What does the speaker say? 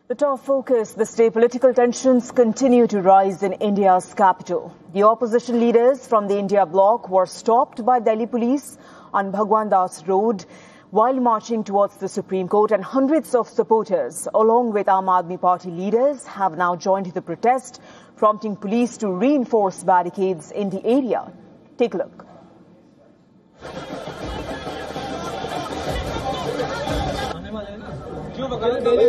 The top focus, the state political tensions continue to rise in India's capital. The opposition leaders from the India bloc were stopped by Delhi police on Bhagwan Das Road while marching towards the Supreme Court, and hundreds of supporters, along with Aam Aadmi Party leaders, have now joined the protest, prompting police to reinforce barricades in the area. Take a look. जो